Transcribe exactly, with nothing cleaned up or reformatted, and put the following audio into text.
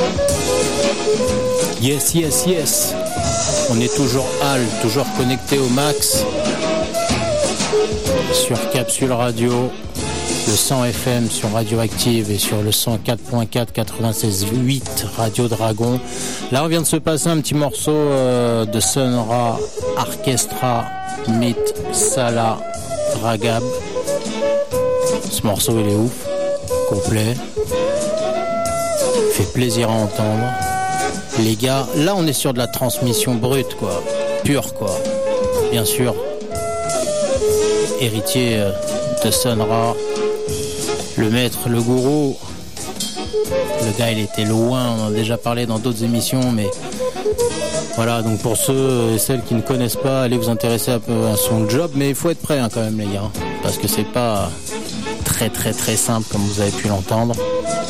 Yes, yes, yes. On est toujours Al, toujours connecté au max sur Capsule Radio, le cent F M sur Radioactive et sur le cent quatre point quatre quatre-vingt-seize huit Radio Dragon. Là, on vient de se passer un petit morceau euh, de Sun Ra Orchestra Meet Salah Ragab. Ce morceau, il est ouf, complet, fait plaisir à entendre. Les gars, là, on est sur de la transmission brute, quoi, pure, quoi. Bien sûr, héritier euh, de Sun Ra, le maître, le gourou. Le gars, il était loin, on en a déjà parlé dans d'autres émissions, mais voilà, donc pour ceux et celles qui ne connaissent pas, allez vous intéresser un peu à son job, mais il faut être prêt hein, quand même les gars, parce que c'est pas très très très simple comme vous avez pu l'entendre.